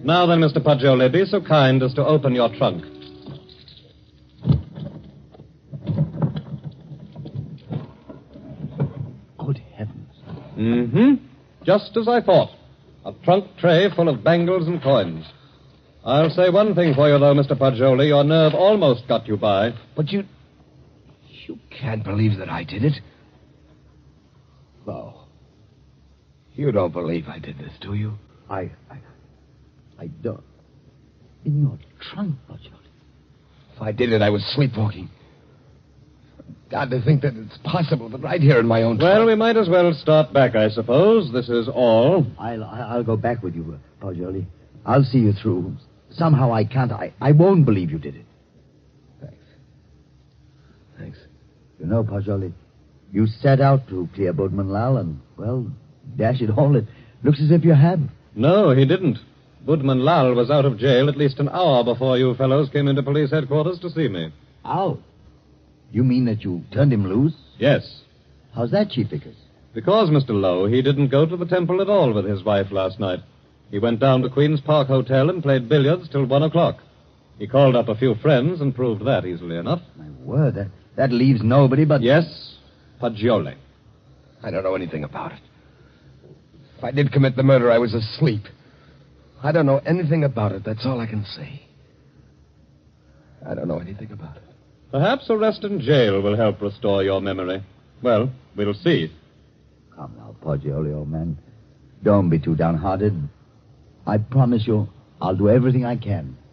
Now then, Mr. Paggioli, be so kind as to open your trunk. Good heavens. Mm-hmm. Just as I thought. A trunk tray full of bangles and coins. I'll say one thing for you, though, Mr. Paggioli. Your nerve almost got you by. But you can't believe that I did it. No. You don't believe I did this, do you? I don't. In your trunk, Paggioli. If I did it, I was sleepwalking. God, to think that it's possible, but right here in my own Well, trunk. we might as well start back, I suppose. This is all. I'll go back with you, Paggioli. I'll see you through. Somehow I can't. I won't believe you did it. Thanks. You know, Paggioli, you set out to clear Budman Lal, and, well, dash it all, it looks as if you have. No, he didn't. Budman Lal was out of jail at least an hour before you fellows came into police headquarters to see me. Out? You mean that you turned him loose? Yes. How's that, Chief Vickers? Because, Mr. Lowe, he didn't go to the temple at all with his wife last night. He went down to Queen's Park Hotel and played billiards till 1 o'clock. He called up a few friends and proved that easily enough. My word, that leaves nobody but... Yes, Paggioli. I don't know anything about it. If I did commit the murder, I was asleep. I don't know anything about it. That's all I can say. I don't know anything about it. Perhaps arrest in jail will help restore your memory. Well, we'll see. Come now, Paggioli, old man. Don't be too downhearted. I promise you, I'll do everything I can.